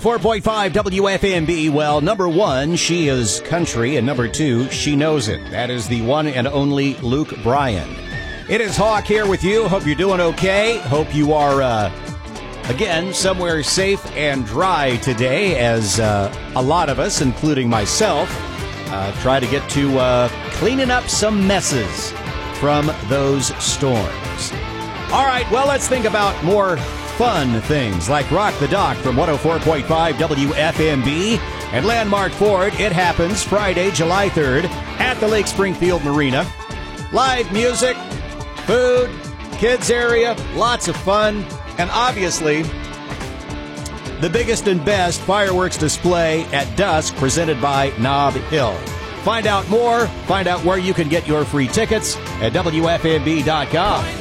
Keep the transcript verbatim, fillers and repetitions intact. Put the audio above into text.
four point five W F M B. Well, number one, she is country, and number two, she knows it. That is the one and only Luke Bryan. It is Hawk here with you. Hope you're doing okay. Hope you are, uh, again, somewhere safe and dry today, as uh, a lot of us, including myself, uh, try to get to uh, cleaning up some messes from those storms. All right, well, let's think about more fun things like Rock the Dock from one oh four point five W F M B and Landmark Ford. It happens Friday, July third at the Lake Springfield Marina. Live music, food, kids area, lots of fun, and obviously the biggest and best fireworks display at dusk presented by Nob Hill. Find out more, find out where you can get your free tickets at W F M B dot com.